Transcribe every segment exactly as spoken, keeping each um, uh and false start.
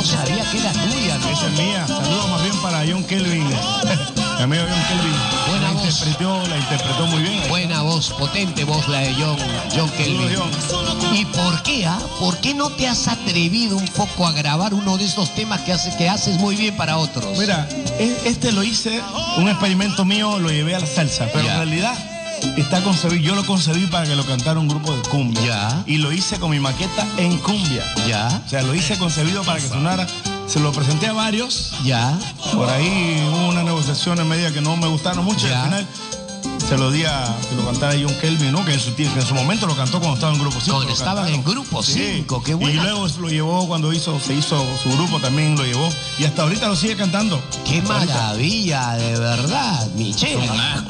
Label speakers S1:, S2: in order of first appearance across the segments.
S1: No sabía que era tuya, ¿no?
S2: Esa es mía. Saludos más bien para John Kelvin. Mi amigo John Kelvin.
S1: Buena
S2: la
S1: voz.
S2: Interpretó, la interpretó muy bien.
S1: Buena voz, potente voz la de John, John Kelvin. ¿Y por qué, ah? ¿Por qué no te has atrevido un poco a grabar uno de estos temas que, hace, que haces muy bien para otros?
S2: Mira, este lo hice, un experimento mío, lo llevé a la salsa, pero
S1: Ya.
S2: en realidad está concebido, yo lo concebí para que lo cantara un grupo de cumbia.
S1: Ya.
S2: Y lo hice con mi maqueta en cumbia.
S1: Ya,
S2: O sea, lo hice concebido para que sonara. Se lo presenté a varios.
S1: ya.
S2: Por ahí hubo una negociación en medida que no me gustaron mucho. Y
S1: Ya.
S2: al final se lo di a que lo cantara John Kelvin, ¿no? Que en su, que en su momento lo cantó cuando estaba en Grupo cinco.
S1: Cuando estaban en Grupo cinco, qué buena.
S2: Y luego lo llevó cuando hizo, se hizo su grupo, también lo llevó. Y hasta ahorita lo sigue cantando.
S1: Qué
S2: Hasta ahorita.
S1: maravilla, de verdad, Michelle.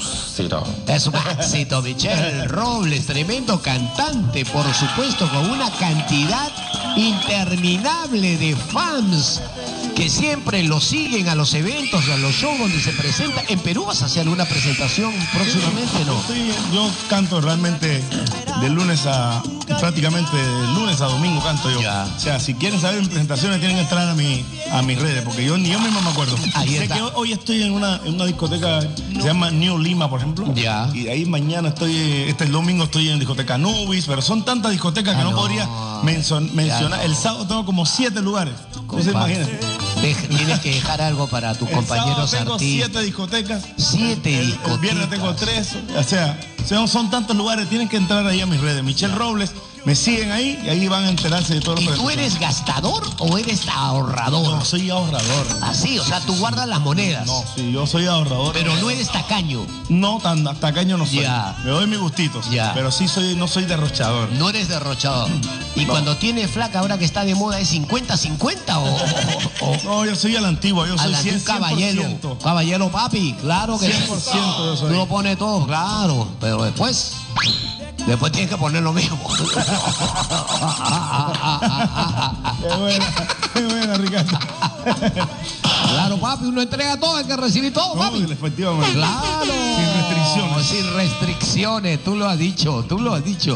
S1: Es un éxito, Michelle Robles, tremendo cantante, por supuesto, con una cantidad interminable de fans que siempre lo siguen a los eventos, a los shows donde se presenta. ¿En Perú vas a hacer alguna presentación próximamente, no?
S2: Sí, yo canto realmente de lunes a, prácticamente de lunes a domingo canto yo.
S1: Ya.
S2: O sea, si quieren saber mis presentaciones tienen que entrar a, mi, a mis redes, porque yo ni yo mismo me acuerdo.
S1: Ahí
S2: sé
S1: está.
S2: que hoy estoy en una, en una discoteca que se llama New Lima, por ejemplo.
S1: Ya.
S2: Y de ahí mañana estoy, este domingo estoy en discoteca Nubis, pero son tantas discotecas que
S1: Ah,
S2: no,
S1: no.
S2: podría menson- mencionar.
S1: no.
S2: El sábado tengo como siete lugares. Entonces
S1: Compa,
S2: imagínate.
S1: deja- Tienes que dejar algo para tus
S2: El
S1: compañeros
S2: sábado tengo
S1: artistas.
S2: siete discotecas.
S1: Siete
S2: El, el
S1: discotecas.
S2: viernes tengo tres. O sea, son, son tantos lugares. Tienen que entrar ahí a mis redes. Michelle Robles. Me siguen ahí y ahí van a enterarse de todo lo
S1: ¿Y
S2: que...
S1: tú eres gastador o eres ahorrador?
S2: No, soy ahorrador.
S1: Así, o sea, tú guardas las monedas.
S2: No, sí, yo soy ahorrador.
S1: Pero no eres tacaño.
S2: No, tan tacaño no soy.
S1: Ya.
S2: Me doy mis gustitos.
S1: Ya.
S2: Pero sí soy, no soy derrochador.
S1: No eres derrochador. Y
S2: No.
S1: cuando tienes flaca, ahora que está de moda, ¿es cincuenta cincuenta o, o- o-
S2: No, yo soy a la antigua. Yo
S1: a
S2: soy
S1: la de
S2: cien
S1: un
S2: por ciento.
S1: caballero? Caballero, papi, claro que sí.
S2: cien por ciento yo soy.
S1: Tú lo pones todo, claro. Pero después, después tienes que poner lo mismo.
S2: Qué buena, qué buena, Ricardo.
S1: Claro, papi, uno entrega todo, hay que recibir todo,
S2: No,
S1: papi.
S2: efectivamente.
S1: Claro.
S2: Sin restricciones.
S1: Sin restricciones, tú lo has dicho, tú lo has dicho.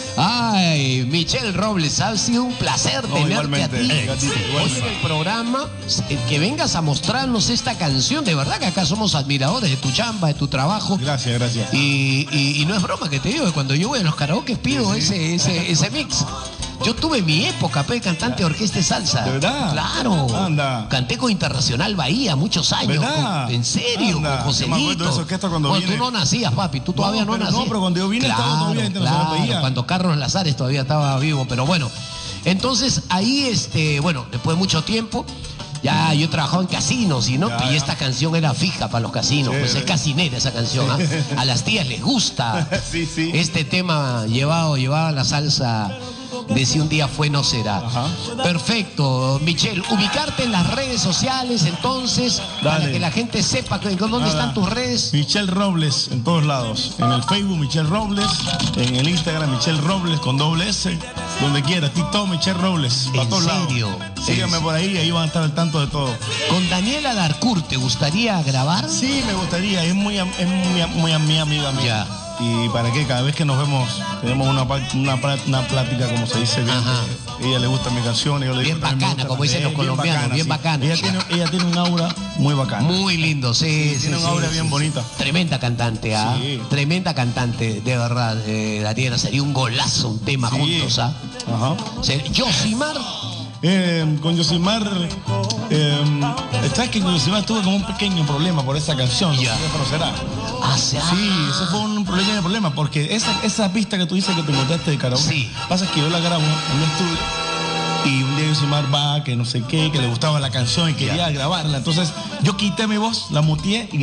S1: Ay, Michelle Robles, ha sido un placer
S2: No,
S1: tenerte
S2: igualmente,
S1: a ti.
S2: eh, gatito,
S1: Hoy
S2: igualmente.
S1: en el programa, eh, que vengas a mostrarnos esta canción. De verdad que acá somos admiradores de tu chamba, de tu trabajo.
S2: Gracias, gracias.
S1: Y, y- y no es broma que te digo, que cuando yo voy a los karaoke pido ese, ese, ese mix. Yo tuve mi época, pe, cantante de orquesta de salsa.
S2: ¿De verdad?
S1: Claro.
S2: Anda.
S1: Canté con Internacional Bahía muchos años.
S2: ¿Verdad?
S1: Con- en serio,
S2: Anda.
S1: con
S2: Yo me acuerdo
S1: Joselito.
S2: de esa orquesta cuando
S1: Bueno,
S2: vine.
S1: tú no nacías, papi, tú todavía no,
S2: pero
S1: nacías.
S2: no, pero cuando yo vine estaba todavía Internacional
S1: claro,
S2: Bahía.
S1: cuando Carlos Lazares todavía estaba vivo, pero bueno. Entonces, ahí, este, bueno, después de mucho tiempo, ya yo he trabajado en casinos y no,
S2: Ya,
S1: y
S2: ya.
S1: esta canción era fija para los casinos,
S2: Sí,
S1: pues
S2: sí.
S1: es casinera esa canción, ¿ah? A las tías les gusta
S2: Sí, sí.
S1: este tema llevado, llevado a la salsa de Si un día fue, no será.
S2: Ajá.
S1: Perfecto, Michelle, ubicarte en las redes sociales entonces, para
S2: Dale.
S1: que la gente sepa que- dónde
S2: Nada.
S1: están tus redes.
S2: Michelle Robles en todos lados. En el Facebook Michelle Robles, en el Instagram Michelle Robles con doble S, donde quiera. TikTok Michelle Robles, para
S1: ¿En
S2: todos
S1: serio?
S2: lados. Síganme por ahí, ahí van a estar al tanto de todo.
S1: Con Daniela Darcourt, ¿te gustaría grabar?
S2: Sí, me gustaría, es muy, am- es muy, muy am- mi amiga mía.
S1: Ya.
S2: Y para qué, cada vez que nos vemos, tenemos una, pa- una, pra- una plática, como se dice, bien.
S1: Ajá.
S2: A ella le gusta mi canción, yo le
S1: Bien
S2: digo, también me
S1: bacana,
S2: gusta
S1: como
S2: la-
S1: dicen los
S2: eh,
S1: colombianos, bien
S2: sí.
S1: bacana.
S2: Ella tiene, ella tiene un aura muy bacana.
S1: Muy lindo, sí, sí.
S2: tiene un
S1: sí,
S2: aura
S1: sí,
S2: bien
S1: sí.
S2: bonita.
S1: Tremenda cantante, ¿ah?
S2: Sí.
S1: Tremenda cantante, de verdad, eh, Daniela. Sería un golazo un tema
S2: Sí.
S1: juntos, ¿ah?
S2: Ajá.
S1: Se- Yosimar,
S2: Eh, con Yosimar, eh, sabes que con Yosimar tuve como un pequeño problema por esa canción, no
S1: Ya.
S2: sé qué, pero será.
S1: hace
S2: Sí, eso fue un problema de problema, porque esa, esa pista que tú dices que te encontraste de karaoke,
S1: Sí.
S2: pasa que yo la grabo en un estudio y un día Yosimar va, que no sé qué, que le gustaba la canción y quería grabarla, entonces yo quité mi voz, la muteé y